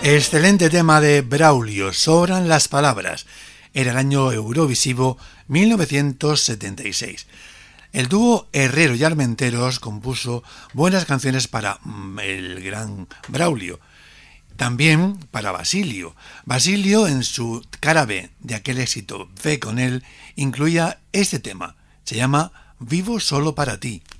Excelente tema de Braulio, sobran las palabras. Era el año Eurovisivo 1976. El dúo Herrero y Armenteros compuso buenas canciones para el gran Braulio. También para Basilio. Basilio, en su cara B de aquel éxito Ve con él, incluía este tema. Se llama Vivo solo para ti.